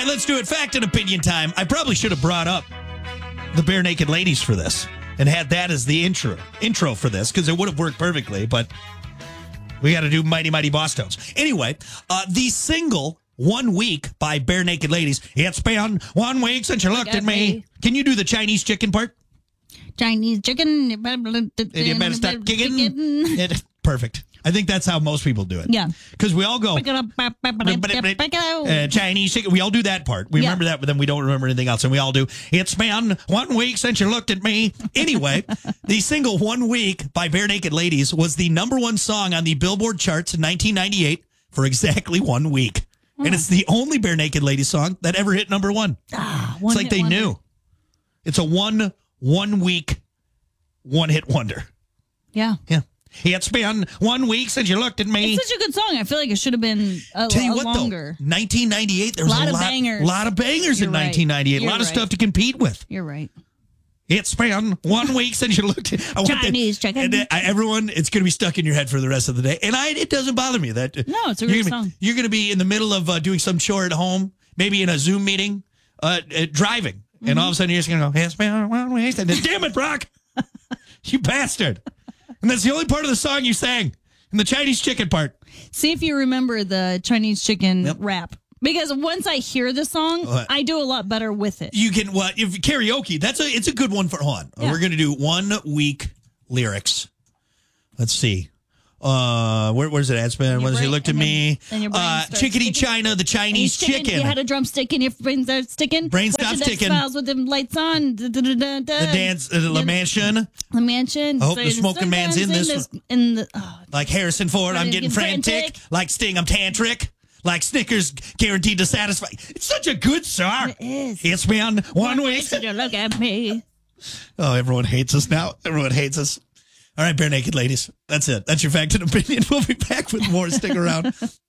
right, let's do it. Fact and opinion time. I probably should have brought up the Bare Naked Ladies for this and had that as the intro for this because it would have worked perfectly, but we got to do Mighty Mighty Bosstones. Anyway, the single 1 Week by Bare Naked Ladies. It's been 1 week since you looked at me. Can you do the Chinese chicken part? Chinese chicken. You better start kicking. Perfect. I think that's how most people do it. Yeah. Because we all go, Chinese chicken. We all do that part. We remember that, but then we don't remember anything else. And we all do, it's been 1 week since you looked at me. Anyway, the single 1 Week by Bare Naked Ladies was the number one song on the Billboard charts in 1998 for exactly 1 week. And it's the only Bare Naked Ladies song that ever hit number one. It's like they knew. It's a one week, one hit wonder. Yeah. Yeah. It's been 1 week since you looked at me. It's such a good song. I feel like it should have been longer. Though, 1998, there was a lot of bangers in 1998. A lot of stuff to compete with. You're right. It's been 1 week since you looked at Chinese chicken. And everyone, it's going to be stuck in your head for the rest of the day. And it doesn't bother me. No, it's a great song. You're going to be in the middle of doing some chore at home, maybe in a Zoom meeting, driving. Mm-hmm. And all of a sudden you're just going to go, it's been 1 week. And then, damn it, Brock. You bastard. And that's the only part of the song you sang. And the Chinese chicken part. See if you remember the Chinese chicken rap. Because once I hear the song, I do a lot better with it. You can if karaoke. It's a good one for on. Yeah. We're going to do 1 week lyrics. Let's see. Where's it at? Spin. When he looked at me. Chickadee China, the Chinese chicken. You had a drumstick and your brain starts sticking. Brain stops ticking. Smiles with them lights on. The dance, the mansion. The mansion. I hope the smoking man's in this. Like Harrison Ford, I'm getting frantic. Like Sting, I'm tantric. Like Snickers, guaranteed to satisfy. It's such a good song. It is. It's been 1 week. Since you look at me. Oh, everyone hates us now. Everyone hates us. All right, Bare Naked Ladies. That's it. That's your fact and opinion. We'll be back with more. Stick around.